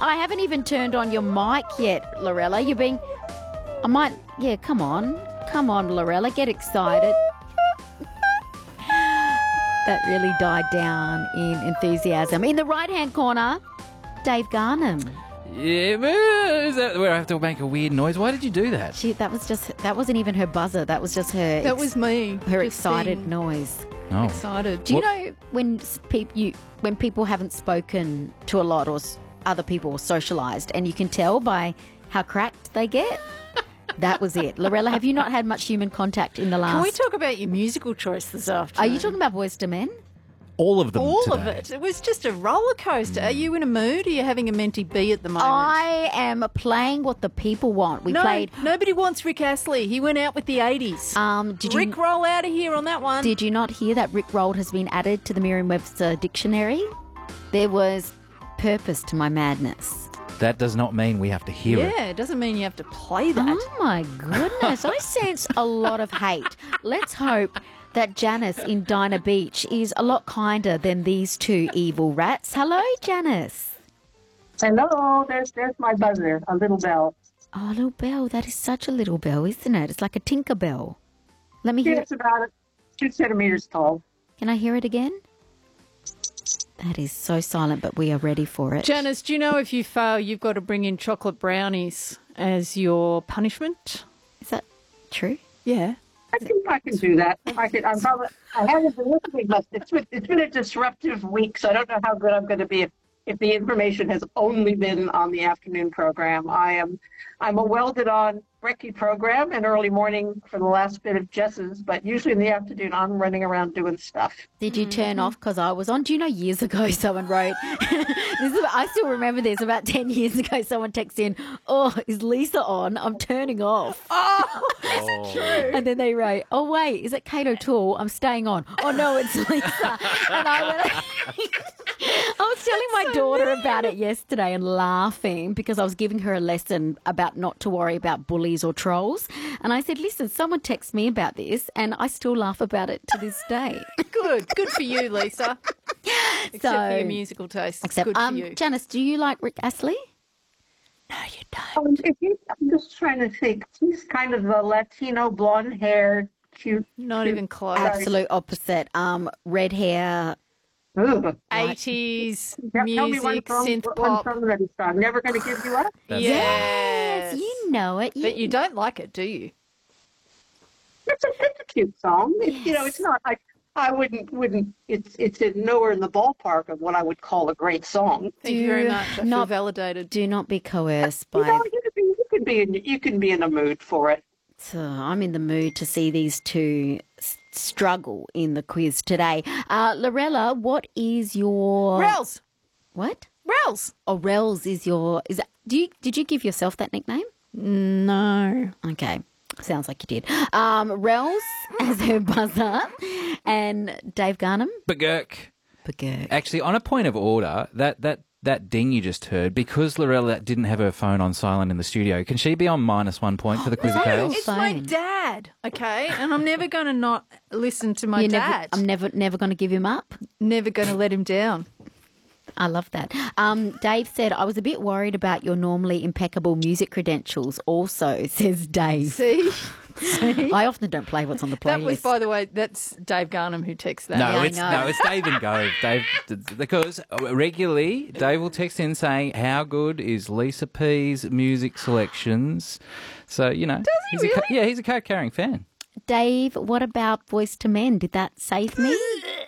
I haven't even turned on your mic yet, Lorella. You're being... Yeah, come on. Come on, Lorella. Get excited. That really died down in enthusiasm. In the right-hand corner, Dave Garnham. Yeah, is that where I have to make a weird noise? Why did you do that? That wasn't even her buzzer. That was just her... That was me. Her excited noise. Oh. Excited. Do you know when people haven't spoken to a lot or other people or socialised, and you can tell by how cracked they get? That was it. Lorella, have you not had much human contact in the last... Can we talk about your musical choice this afternoon? Are you talking about Boyz II Men? All of them All today. of it. It was just a roller coaster. Are you in a mood? Are you having a Menti B at the moment? I am playing what the people want. Nobody wants Rick Astley. He went out with the 80s. Rick roll out of here on that one. Did you not hear that Rick rolled has been added to the Merriam-Webster dictionary? There was purpose to my madness. That does not mean we have to hear it. Yeah, it doesn't mean you have to play that. Oh, my goodness. I sense a lot of hate. Let's hope that Janice in Dinah Beach is a lot kinder than these two evil rats. Hello, Janice. Hello, there's my buzzer, a little bell. Oh, a little bell. That is such a little bell, isn't it? It's like a Tinker Bell. Let me hear It's about 2 centimeters tall. Can I hear it again? That is so silent, but we are ready for it. Janice, do you know if you fail, you've got to bring in chocolate brownies as your punishment? Is that true? Yeah. I think I can do that. I haven't been listening much. It's been a disruptive week, so I don't know how good I'm going to be if the information has only been on the afternoon program. I'm a welded on brekkie program in early morning for the last bit of Jess's, but usually in the afternoon I'm running around doing stuff. Did you turn off because I was on? Do you know years ago someone wrote, I still remember this, about 10 years ago someone texted in, oh, is Lisa on? I'm turning off. Oh, is it true? And then they wrote, oh, wait, is it Kate O'Toole? I'm staying on. Oh, no, it's Lisa. And I was telling my daughter about it yesterday and laughing because I was giving her a lesson about not to worry about bullies or trolls. And I said, listen, someone texted me about this and I still laugh about it to this day. Good for you, Lisa. Except for your musical taste. Good for you. Janice, do you like Rick Astley? No, you don't. I'm just trying to think. He's kind of a Latino, blonde hair, cute. Not even close. Absolute opposite. Red hair. Ugh. 80s Tell me music, one synth song pop. that he's sung. Never going to give you up. Yes. You know it. But you don't like it, do you? It's a cute song. It's not. I wouldn't. It's nowhere in the ballpark of what I would call a great song. Thank you very much. I feel validated. Do not be coerced by. You can be in a mood for it. So I'm in the mood to see these two struggle in the quiz today. Lorella, what is your Rels. What? Rels. Oh, Rels is your. Is that? Did you give yourself that nickname? No. Okay. Sounds like you did. Rels as her buzzer and Dave Garnham. Begurk. Begurk. Actually, on a point of order, that ding you just heard, because Lorella didn't have her phone on silent in the studio, can she be on -1 point for the quiz of chaos? It's my dad, okay? And I'm never going to not listen to my dad. I'm never going to give him up. Never going to let him down. I love that. Dave said, I was a bit worried about your normally impeccable music credentials also, says Dave. See? I often don't play what's on the playlist. That was, by the way, that's Dave Garnham who texts that. No, it's Dave and Gove. Dave, because regularly Dave will text in saying, how good is Lisa P's music selections? So, Does he really? He's a card-carrying fan. Dave, what about Boyz II Men? Did that save me?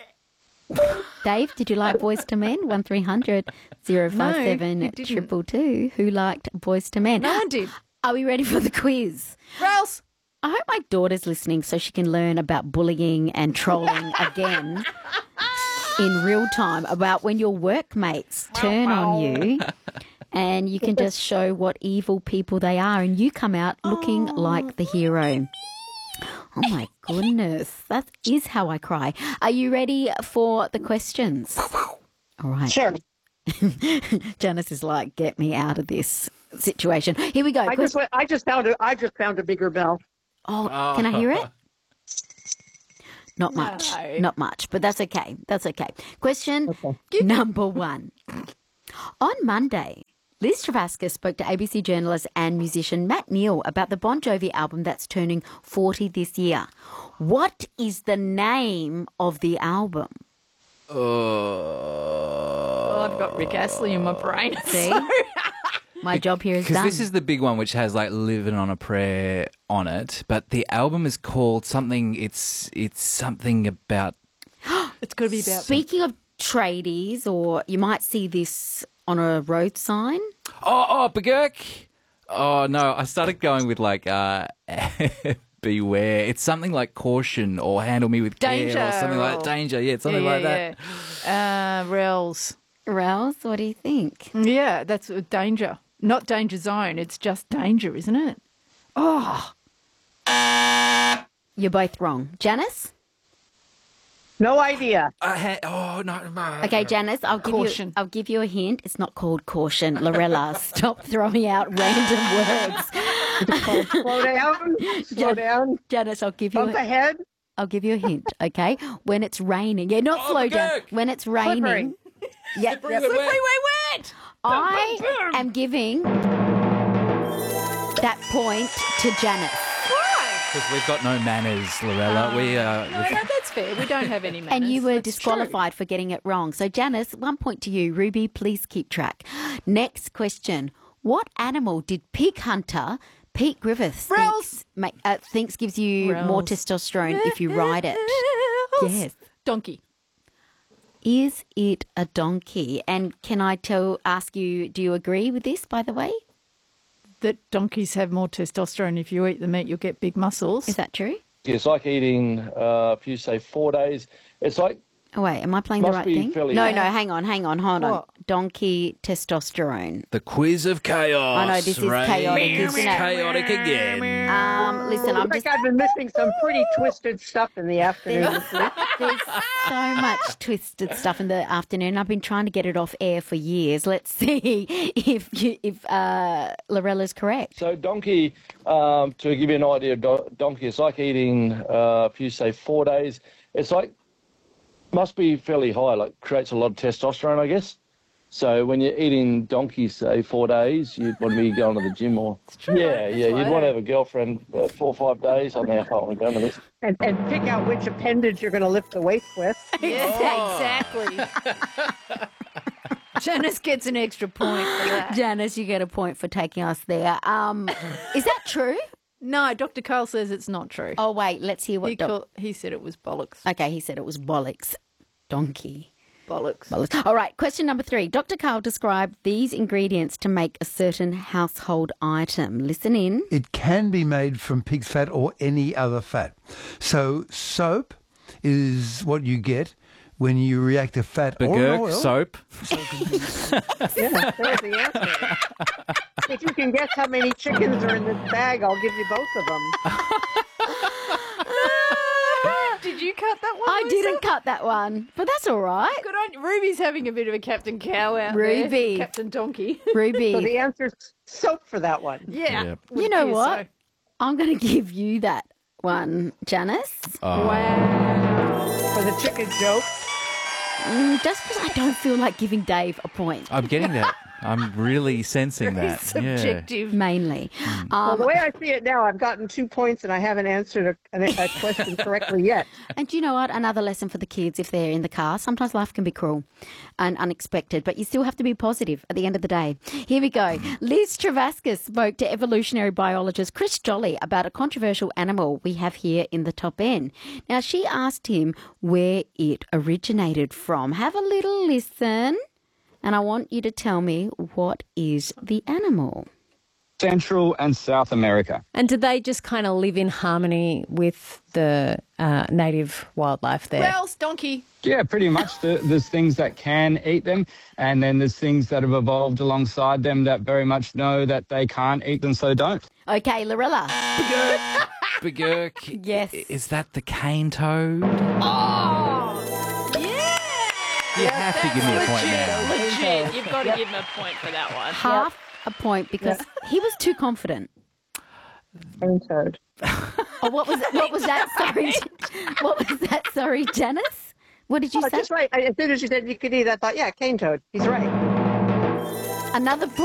Dave, did you like Boyz II Men? 1300 057 222. Who liked Boyz II Men? No one did. Are we ready for the quiz? Rels. I hope my daughter's listening so she can learn about bullying and trolling again in real time, about when your workmates turn on you and you can just show what evil people they are and you come out looking like the hero. Oh, my goodness. That is how I cry. Are you ready for the questions? All right. Sure. Janice is like, get me out of this situation. Here we go. I just found a bigger bell. Oh, can I hear it? Not much. No. Not much, but that's okay. That's okay. Question number 1. On Monday, Liz Travascus spoke to ABC journalist and musician Matt Neal about the Bon Jovi album that's turning 40 this year. What is the name of the album? Oh, I've got Rick Astley in my brain. See? My job here is done. Because this is the big one which has like Living on a Prayer on it, but the album is called something, it's something about... It's got to be about... Speaking of tradies, or you might see this on a road sign. Oh, Begurk! Oh, no, I started going with like Beware. It's something like Caution or Handle Me With Danger. Care or something like Danger. Yeah, something like that. Rels. Rels, what do you think? Yeah, that's Danger. Not Danger Zone. It's just Danger, isn't it? Oh. You're both wrong. Janice? No idea. No. Okay, Janice, I'll give you a hint. It's not called Caution. Lorella, stop throwing out random words. It's called Slow Down. Slow Down. Janice, I'll give you Bump ahead. I'll give you a hint, okay? When it's raining. Yeah, not slow down. When it's raining. Slippery. Yeah. Slippery wet. I am giving that point to Janice. Because we've got no manners, Lorella. No, that's fair. We don't have any manners. And you were That's disqualified for getting it wrong. So, Janice, 1 point to you. Ruby, please keep track. Next question. What animal did pig hunter Pete Griffiths thinks gives you more testosterone if you ride it? Yes. Donkey. Is it a donkey? And can I ask you, do you agree with this, by the way? That donkeys have more testosterone. If you eat the meat, you'll get big muscles. Is that true? It's like eating, if you say 4 days, it's like... Oh, wait, am I playing the right thing? fairly- No, hang on, hold on. What? Donkey testosterone. The quiz of chaos. I know, this is chaotic, isn't it? Chaotic again. Listen, I think I've been missing some pretty twisted stuff in the afternoon this week. There's so much twisted stuff in the afternoon. I've been trying to get it off air for years. Let's see if Lorella's correct. So donkey, to give you an idea of donkey, it's like eating, if you say 4 days, it's like, must be fairly high, like creates a lot of testosterone, I guess. So when you're eating donkey, say 4 days, you'd want to be going to the gym or... Yeah, you'd want to have a girlfriend 4 or 5 days. I don't know how far I'm going to this. And pick out which appendage you're going to lift the weights with. Exactly. Janice gets an extra point for that. Janice, you get a point for taking us there. Is that true? No, Dr. Carl says it's not true. Oh, wait, let's hear what... He said it was bollocks. Okay, he said it was bollocks. Donkey. Bollocks. All right, question number 3. Dr. Carl described these ingredients to make a certain household item. Listen in. It can be made from pig's fat or any other fat. So soap is what you get when you react to fat or Begurk, oil. soap. Yeah, there's the answer. If you can guess how many chickens are in this bag, I'll give you both of them. Did you cut that one? I Lisa? didn't cut that one, but that's all right. Good on you. Ruby's having a bit of a Captain Cow out Ruby. there. Captain Donkey. Ruby. So the answer's soap for that one. Yeah. Yep. You know Would what? appear I'm going to give you that one, Janice. Wow. For the chicken joke. Just because I don't feel like giving Dave a point, I'm getting that. I'm really sensing that. Subjective. mainly. Well, the way I see it now, I've gotten 2 points and I haven't answered a question correctly yet. And do you know what? Another lesson for the kids if they're in the car. Sometimes life can be cruel and unexpected, but you still have to be positive at the end of the day. Here we go. Liz Travascus spoke to evolutionary biologist Chris Jolly about a controversial animal we have here in the top end. Now, she asked him where it originated from. Have a little listen. And I want you to tell me, what is the animal? Central and South America. And do they just kind of live in harmony with the native wildlife there? Well, donkey. Yeah, pretty much. There's things that can eat them, and then there's things that have evolved alongside them that very much know that they can't eat them, so don't. Okay, Lorella. Begurk. Yes. Is that the cane toad? Oh, yeah. You have to give me a point now. Legit. You've got to give him a point for that one. Half a point because he was too confident. Cane toad. Oh, what was that? Sorry. What was that? Sorry, Janice? What did you say? Just right. As soon as you said you could eat, I thought, yeah, cane toad. He's right. Another point